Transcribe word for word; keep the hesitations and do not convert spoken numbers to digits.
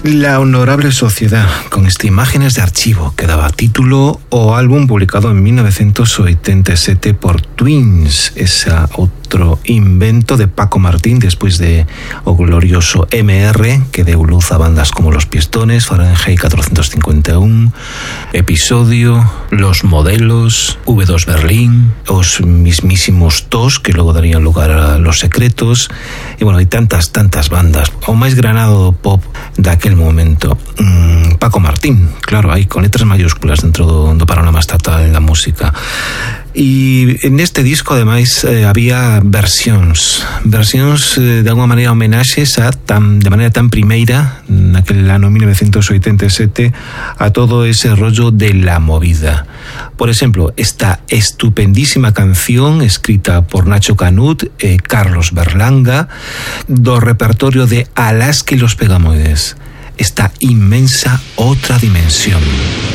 La Honorable Sociedad, con este Imágenes de Archivo, que daba título ao álbum publicado en mil novecientos oitenta e sete por Twins, esa outro invento de Paco Martín despois de o glorioso M R, que deu luz a bandas como Los Pistones, Fahrenheit cuatrocentos cincuenta y uno, Episodio, Los Modelos, V dos Berlín, os mismísimos Tos, que logo darían lugar a Los Secretos, e bueno, hai tantas, tantas bandas. O máis granado pop daquel momento, mm, Paco Martín, claro, aí con letras mayúsculas dentro do, do panorama estatal da música. E neste disco ademais eh, había versións versións eh, de alguma maneira homenaxes a tan, de maneira tan primeira naquele ano mil novecientos oitenta e sete a todo ese rollo de la movida. Por exemplo, esta estupendísima canción escrita por Nacho Canut e Carlos Berlanga do repertorio de Alaska y los Pegamoides, esta inmensa Otra Dimensión.